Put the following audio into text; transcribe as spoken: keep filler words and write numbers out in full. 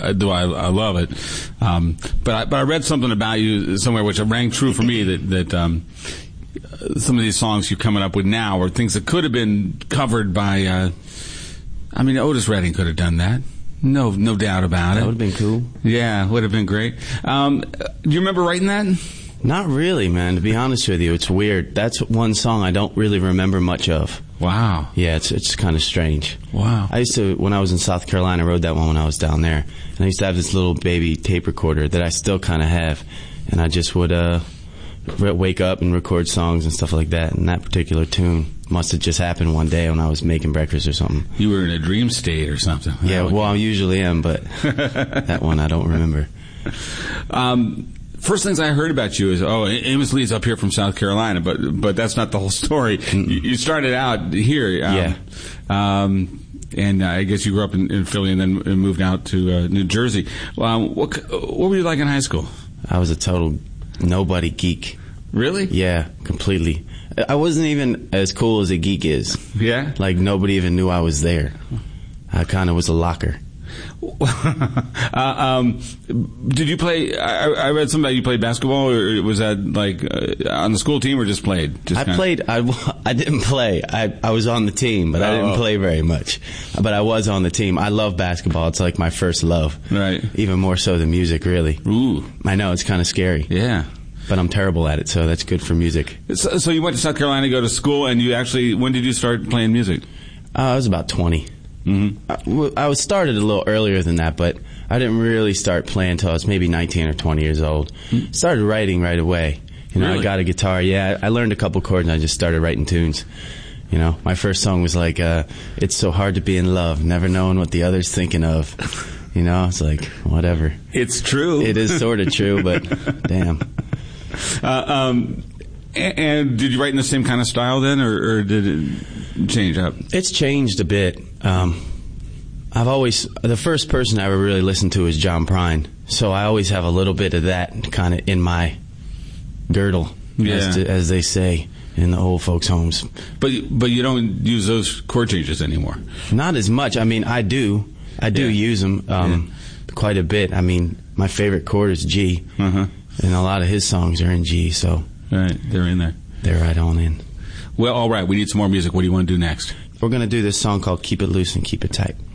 uh, do I, I love it. Um, but I, but I read something about you somewhere which rang true for me that that um, some of these songs you're coming up with now are things that could have been covered by. Uh, I mean, Otis Redding could have done that. No, no doubt about it. That would have been cool. Yeah, would have been great. Um, do you remember writing that? Not really, man. To be honest with you, it's weird. That's one song I don't really remember much of. Wow. Yeah, it's it's kind of strange. Wow. I used to, when I was in South Carolina, I wrote that one when I was down there. And I used to have this little baby tape recorder that I still kind of have. And I just would uh, wake up and record songs and stuff like that. And that particular tune must have just happened one day when I was making breakfast or something. You were in a dream state or something. Yeah, well, I usually am, but that one I don't remember. Um... First things I heard about you is, oh, Amos Lee's up here from South Carolina, but but that's not the whole story. You, you started out here. Um, yeah. Um, and I guess you grew up in, in Philly and then moved out to uh, New Jersey. Um, what, what were you like in high school? I was a total nobody geek. Really? Yeah, completely. I wasn't even as cool as a geek is. Yeah? Like, nobody even knew I was there. I kind of was a locker. uh, um, did you play? I, I read something about you played basketball, or was that like uh, on the school team, or just played? Just I kinda? played. I, I didn't play. I I was on the team, but I didn't oh. play very much. But I was on the team. I love basketball. It's like my first love. Right. Even more so than music, really. Ooh. I know it's kind of scary. Yeah. But I'm terrible at it, so that's good for music. So, so you went to South Carolina to go to school, and you actually, when did you start playing music? Uh, I was about twenty. Mm-hmm. I, I was started a little earlier than that, but I didn't really start playing until I was maybe nineteen or twenty years old. Mm-hmm. Started writing right away. You know, really? I got a guitar. Yeah, I learned a couple chords and I just started writing tunes. You know, my first song was like, uh, "It's so hard to be in love, never knowing what the other's thinking of." You know, it's like, whatever. It's true. It is sort of true, but damn. Uh, um, and, and did you write in the same kind of style then, or, or did it change up? It's changed a bit. Um, I've always, the first person I ever really listened to is John Prine, so I always have a little bit of that kind of in my girdle, yeah. as, to, as they say in the old folks' homes. But but you don't use those chord changes anymore. Not as much. I mean, I do. I do yeah. use them um, yeah. quite a bit. I mean, my favorite chord is G, uh-huh. and a lot of his songs are in G, so right, they're in there. They're right on in. Well, all right, we need some more music. What do you want to do next? We're going to do this song called Keep It Loose and Keep It Tight.